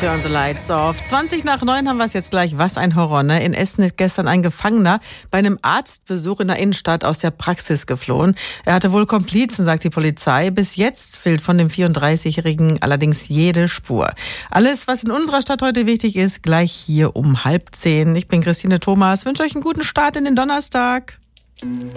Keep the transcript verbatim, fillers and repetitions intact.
Turn the Lights Off. zwanzig nach neun haben wir es jetzt gleich. Was ein Horror, ne? In Essen ist gestern ein Gefangener bei einem Arztbesuch in der Innenstadt aus der Praxis geflohen. Er hatte wohl Komplizen, sagt die Polizei. Bis jetzt fehlt von dem vierunddreißigjährigen allerdings jede Spur. Alles, was in unserer Stadt heute wichtig ist, gleich hier um halb zehn. Ich bin Christine Thomas, wünsche euch einen guten Start in den Donnerstag.